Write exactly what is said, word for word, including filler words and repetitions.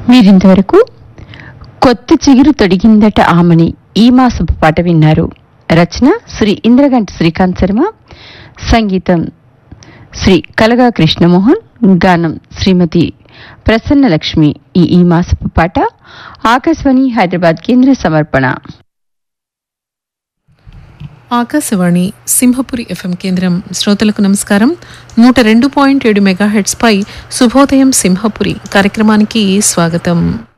మీరింతవరకు కొత్త చిగురు తొడిగిందట ఆమని ఈ మాసపు పాట విన్నారు. రచన శ్రీ ఇంద్రగంటి శ్రీకాంత్ శర్మ, సంగీతం శ్రీ కలగా కృష్ణమోహన్, గానం శ్రీమతి ప్రసన్న లక్ష్మి. ఈ ఈ మాసపు పాట ఆకాశవాణి హైదరాబాద్ కేంద్ర సమర్పణ. ఆకాశవాణి సింహపురి ఎఫ్ఎం కేంద్రం. శ్రోతలకు నమస్కారం. నూట రెండు పాయింట్ ఏడు మెగాహెట్స్ పై శుభోదయం సింహపురి కార్యక్రమానికి స్వాగతం.